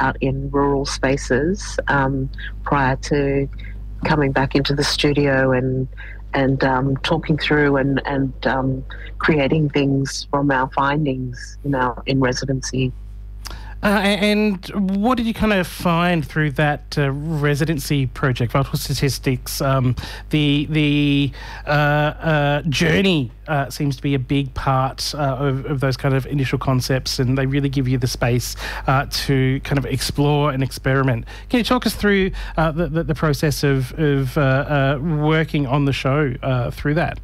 out in rural spaces prior to coming back into the studio and talking through and creating things from our findings in residency. And what did you kind of find through that residency project, Vital Statistics? The journey seems to be a big part of those kind of initial concepts, and they really give you the space to kind of explore and experiment. Can you talk us through the process of working on the show through that?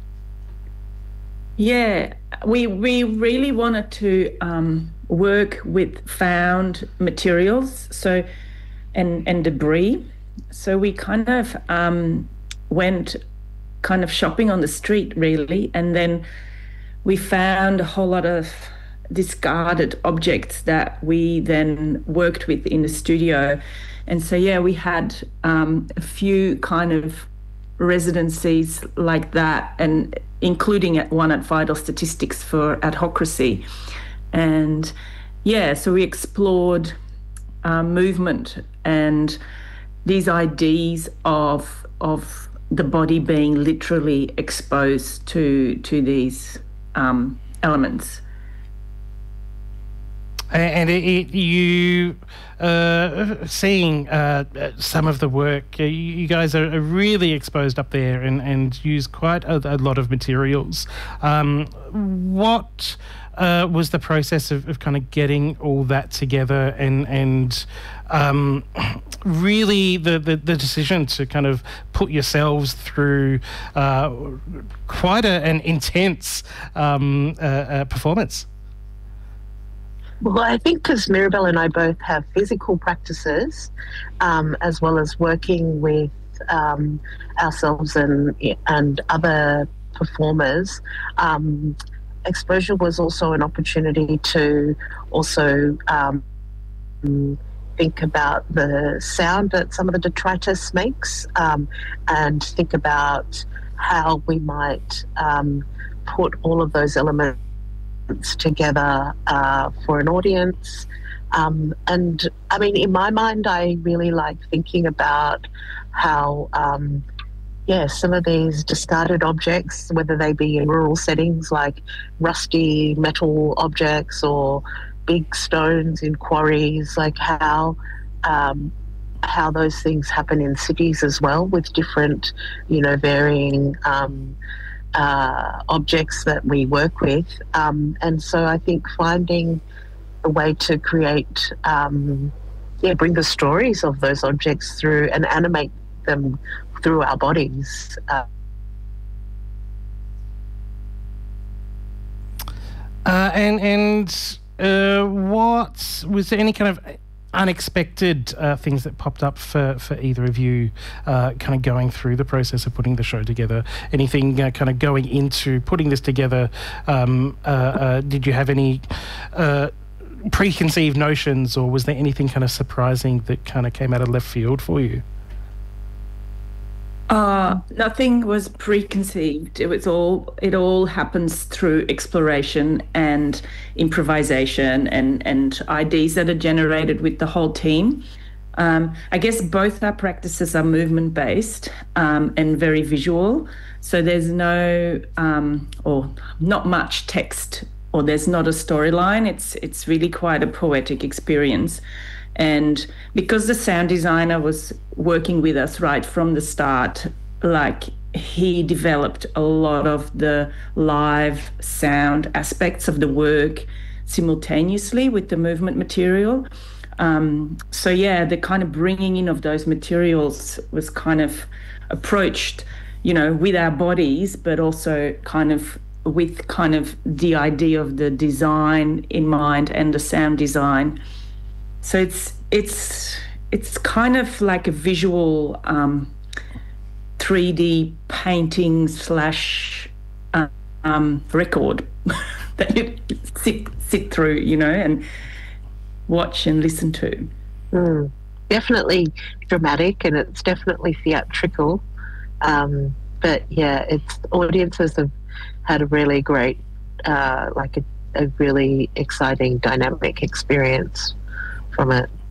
Yeah, we really wanted to work with found materials, and debris. So we kind of went kind of shopping on the street, really, and then we found a whole lot of discarded objects that we then worked with in the studio. And so we had a few kind of residencies like that, and including one at Vital Statistics for Adhocracy. And so we explored movement and these ideas of the body being literally exposed to these elements. And you seeing some of the work, you guys are really exposed up there and use quite a lot of materials. What was the process of kind of getting all that together and really the decision to kind of put yourselves through quite an intense performance? Well, I think because Mirabelle and I both have physical practices, as well as working with ourselves and other performers, exposure was also an opportunity to also think about the sound that some of the detritus makes, and think about how we might put all of those elements together for an audience. And I mean, in my mind, I really like thinking about how some of these discarded objects, whether they be in rural settings like rusty metal objects or big stones in quarries, like how those things happen in cities as well, with different, varying objects that we work with. And so I think finding a way to create, bring the stories of those objects through and animate them through our bodies. What was there any kind of unexpected things that popped up for either of you kind of going through the process of putting the show together? Anything kind of going into putting this together? Did you have any preconceived notions, or was there anything kind of surprising that kind of came out of left field for you? Nothing was preconceived. It all happens through exploration and improvisation and ideas that are generated with the whole team. I guess both our practices are movement based and very visual. So there's no or not much text, or there's not a storyline. It's really quite a poetic experience. And because the sound designer was working with us right from the start, like he developed a lot of the live sound aspects of the work simultaneously with the movement material. The kind of bringing in of those materials was kind of approached, with our bodies, but also kind of with kind of the idea of the design in mind and the sound design. So it's kind of like a visual 3D painting / record that you sit through, and watch and listen to. Definitely dramatic, and it's definitely theatrical. But audiences have had a really great, a really exciting, dynamic experience from it.